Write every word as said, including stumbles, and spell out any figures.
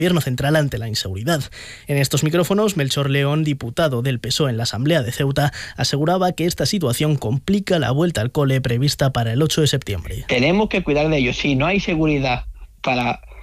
Gobierno central ante la inseguridad. En estos micrófonos, Melchor León, diputado del P S O E en la Asamblea de Ceuta, aseguraba que esta situación complica la vuelta al cole prevista para el ocho de septiembre. Tenemos que cuidar de ellos. Si no hay seguridad para